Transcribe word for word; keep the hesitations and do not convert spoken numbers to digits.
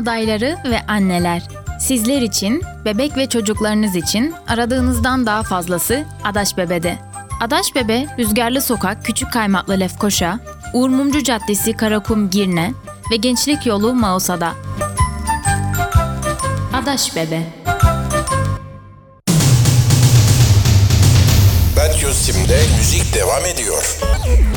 adayları ve anneler. Sizler için, bebek ve çocuklarınız için aradığınızdan daha fazlası Adaş Bebe'de. Adaş Bebe, Rüzgarlı Sokak Küçük Kaymaklı Lefkoşa, Uğur Mumcu Caddesi Karakum Girne ve Gençlik Yolu Mausa'da. Adaş Bebe. Radyo Sim'de müzik devam ediyor.